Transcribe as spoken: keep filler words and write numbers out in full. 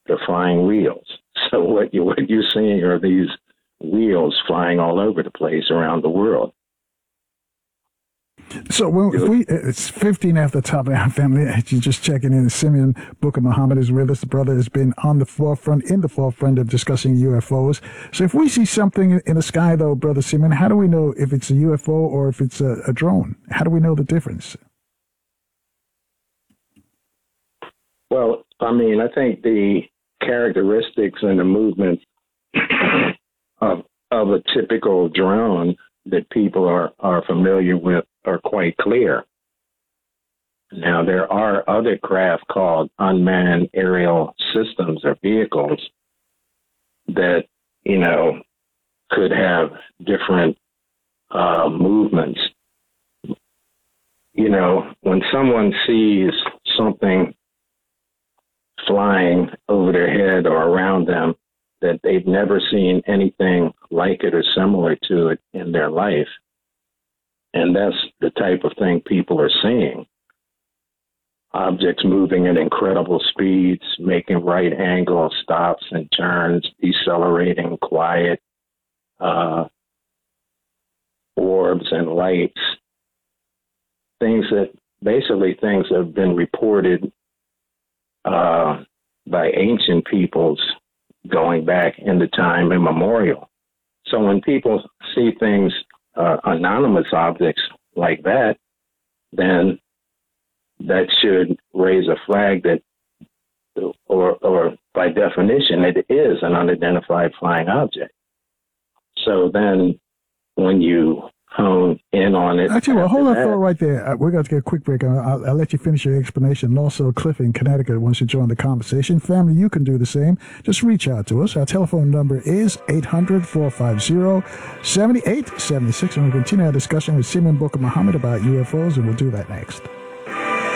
the flying wheels. So what you what you're seeing are these wheels flying all over the place around the world. So well, if we, it's fifteen after the top of our family. You're just checking in. Simeon Booker Muhammad is with us. The brother has been on the forefront, in the forefront of discussing U F Os. So if we see something in the sky, though, Brother Simeon, how do we know if it's a U F O or if it's a, a drone? How do we know the difference? Well, I mean, I think the characteristics and the movement of of a typical drone that people are, are familiar with are quite clear. Now, there are other craft called unmanned aerial systems or vehicles that, you know, could have different uh, movements. You know, when someone sees something flying over their head or around them that they've never seen anything like it or similar to it in their life, and that's the type of thing people are seeing. Objects moving at incredible speeds, making right angle stops and turns, decelerating, quiet, uh, orbs and lights, things that basically things have been reported uh, by ancient peoples going back into time immemorial. So when people see things, uh, anonymous objects like that, then that should raise a flag that, or, or by definition, it is an unidentified flying object. So then when you hone in on it. Actually, well, hold that thought right there. Uh, we're going to get a quick break. I'll, I'll, I'll let you finish your explanation. And also, Cliff in Connecticut wants to join the conversation. Family, you can do the same. Just reach out to us. Our telephone number is eight hundred, four five zero, seven eight seven six. And we'll continue our discussion with Simeon Booker Muhammad about U F Os, and we'll do that next.